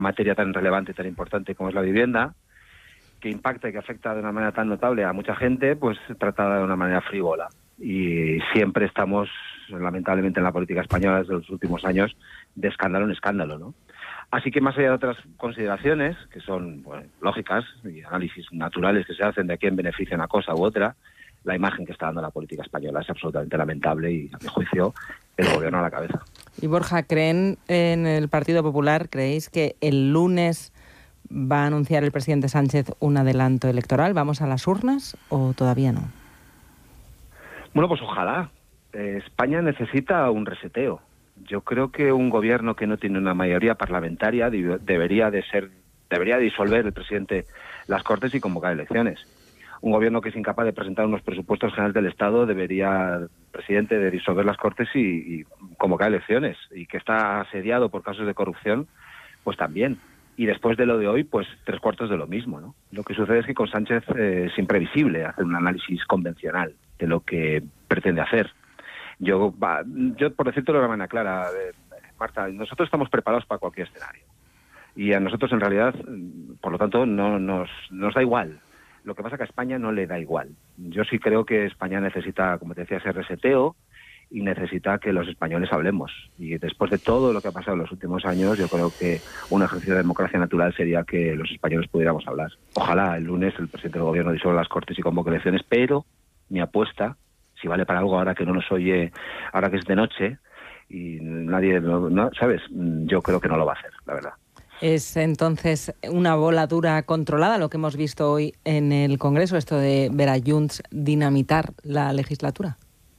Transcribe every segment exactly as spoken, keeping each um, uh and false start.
materia tan relevante, tan importante como es la vivienda, que impacta y que afecta de una manera tan notable a mucha gente, pues tratada de una manera frívola. Y siempre estamos, lamentablemente, en la política española desde los últimos años, de escándalo en escándalo, ¿no? Así que más allá de otras consideraciones, que son bueno, lógicas y análisis naturales que se hacen de a quién beneficia una cosa u otra, la imagen que está dando la política española es absolutamente lamentable y, a mi juicio, el gobierno a la cabeza. Y Borja, ¿creen en el Partido Popular, creéis que el lunes va a anunciar el presidente Sánchez un adelanto electoral? ¿Vamos a las urnas o todavía no? Bueno, pues ojalá. Eh, España necesita un reseteo. Yo creo que un gobierno que no tiene una mayoría parlamentaria debería de ser, debería disolver el presidente las Cortes y convocar elecciones. Un gobierno que es incapaz de presentar unos presupuestos generales del Estado debería, el presidente, de disolver las Cortes y, y convocar elecciones. Y que está asediado por casos de corrupción, pues también. Y después de lo de hoy, pues tres cuartos de lo mismo, ¿no? Lo que sucede es que con Sánchez eh, es imprevisible hacer un análisis convencional de lo que pretende hacer. Yo, va, yo por decirte de una manera clara, eh, Marta, nosotros estamos preparados para cualquier escenario. Y a nosotros, en realidad, por lo tanto, no nos, nos da igual. Lo que pasa es que a España no le da igual. Yo sí creo que España necesita, como te decía, ese reseteo y necesita que los españoles hablemos. Y después de todo lo que ha pasado en los últimos años, yo creo que un ejercicio de democracia natural sería que los españoles pudiéramos hablar. Ojalá el lunes el presidente del gobierno disuelva las Cortes y convoque elecciones, pero mi apuesta, si vale para algo ahora que no nos oye, ahora que es de noche y nadie, no, ¿sabes? Yo creo que no lo va a hacer, la verdad. ¿Es entonces una voladura controlada lo que hemos visto hoy en el Congreso, esto de ver a Junts dinamitar la legislatura?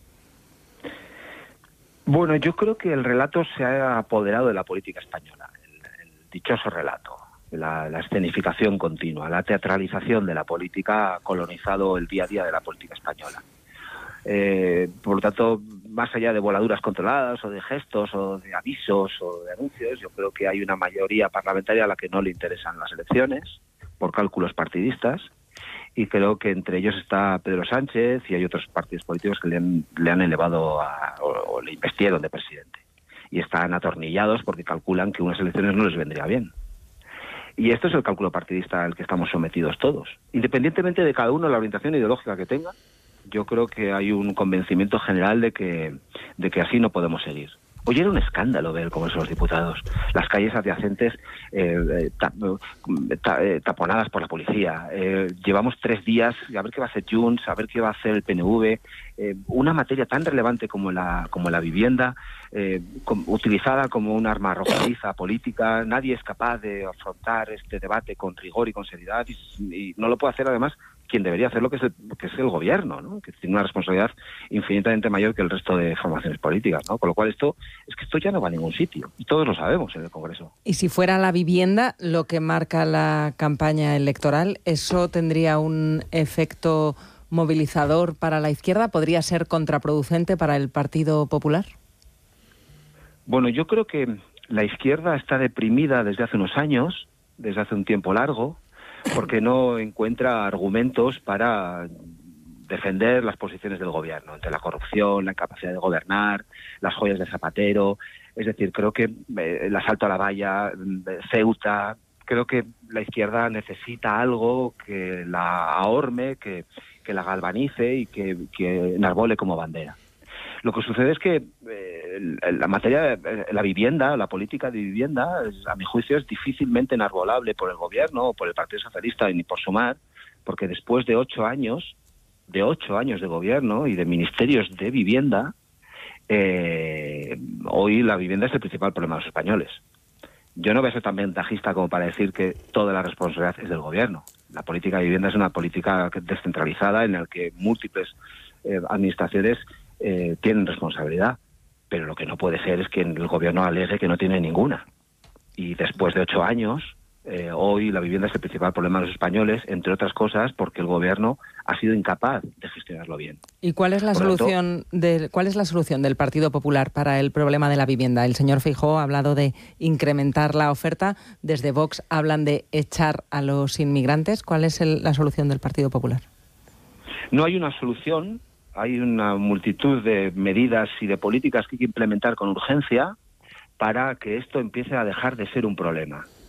Bueno, yo creo que el relato se ha apoderado de la política española, el, el dichoso relato, la, la escenificación continua, la teatralización de la política ha colonizado el día a día de la política española. Eh, por lo tanto, más allá de voladuras controladas o de gestos o de avisos o de anuncios, yo creo que hay una mayoría parlamentaria a la que no le interesan las elecciones por cálculos partidistas, y creo que entre ellos está Pedro Sánchez y hay otros partidos políticos que le han, le han elevado a, o, o le investieron de presidente y están atornillados porque calculan que unas elecciones no les vendría bien. Y esto es el cálculo partidista al que estamos sometidos todos. Independientemente de cada uno la orientación ideológica que tenga, yo creo que hay un convencimiento general de que, de que así no podemos seguir. Hoy era un escándalo ver el Congreso de los Diputados, las calles adyacentes eh, ta, ta, eh, taponadas por la policía. Eh, llevamos tres días a ver qué va a hacer Junts, a ver qué va a hacer el P N V. Eh, una materia tan relevante como la, como la vivienda, eh, com, utilizada como un arma arrojadiza política. Nadie es capaz de afrontar este debate con rigor y con seriedad y, y no lo puede hacer además quien debería hacerlo, que es el, que es el gobierno, ¿no? Que tiene una responsabilidad infinitamente mayor que el resto de formaciones políticas, ¿no? Con lo cual esto es que esto ya no va a ningún sitio y todos lo sabemos en el Congreso. Y si fuera la vivienda lo que marca la campaña electoral, ¿eso tendría un efecto movilizador para la izquierda? ¿Podría ser contraproducente para el Partido Popular? Bueno, yo creo que la izquierda está deprimida desde hace unos años, desde hace un tiempo largo, porque no encuentra argumentos para defender las posiciones del gobierno, entre la corrupción, la incapacidad de gobernar, las joyas de Zapatero. Es decir, creo que eh, el asalto a la valla, Ceuta, creo que la izquierda necesita algo que la ahorme, que, que la galvanice y que, que enarbole como bandera. Lo que sucede es que eh, la materia, la vivienda, la política de vivienda, es, a mi juicio, es difícilmente enarbolable por el gobierno o por el Partido Socialista y ni por Sumar, porque después de ocho años, de ocho años de gobierno y de ministerios de vivienda, eh, hoy la vivienda es el principal problema de los españoles. Yo no voy a ser tan ventajista como para decir que toda la responsabilidad es del gobierno. La política de vivienda es una política descentralizada en la que múltiples eh, administraciones Eh, tienen responsabilidad, pero lo que no puede ser es que el gobierno alegue que no tiene ninguna. Y después de ocho años, eh, hoy la vivienda es el principal problema de los españoles, entre otras cosas porque el gobierno ha sido incapaz de gestionarlo bien. ¿Y cuál es la Por solución tanto, de, cuál es la solución del Partido Popular para el problema de la vivienda? El señor Feijóo ha hablado de incrementar la oferta, desde Vox hablan de echar a los inmigrantes. ¿Cuál es el, la solución del Partido Popular? No hay una solución. Hay una multitud de medidas y de políticas que hay que implementar con urgencia para que esto empiece a dejar de ser un problema.